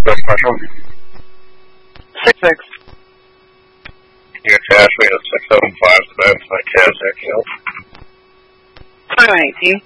special? 6-6. Your cash, we have 675, so that's my cash account. 2019.